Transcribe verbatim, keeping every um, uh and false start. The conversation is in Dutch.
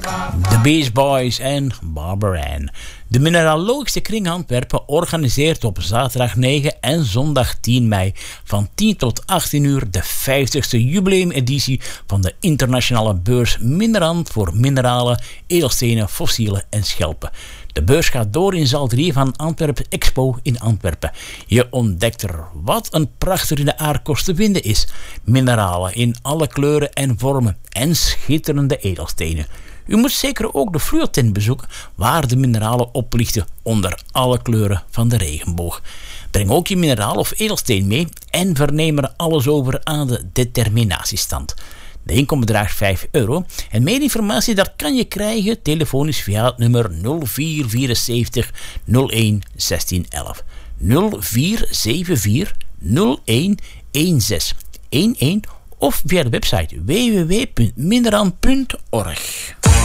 The Beach Boys en Barbara Ann. De Mineralogische Kring Antwerpen organiseert op zaterdag negen en zondag tien mei van tien tot achttien uur de vijftigste jubileumeditie van de internationale beurs Minerant voor mineralen, edelstenen, fossielen en schelpen. De beurs gaat door in zaal drie van Antwerpen Expo in Antwerpen. Je ontdekt er wat een prachtige aardkorst te vinden is. Mineralen in alle kleuren en vormen en schitterende edelstenen. U moet zeker ook de fluotent bezoeken, waar de mineralen oplichten onder alle kleuren van de regenboog. Breng ook je mineraal of edelsteen mee en verneem er alles over aan de determinatiestand. De inkomen bedraagt vijf euro en meer informatie dat kan je krijgen telefonisch via het nummer nul vier vierenzeventig nul een zestien elf. nul vier zeven vier nul een een zes een een of via de website w w w punt mineraan punt org.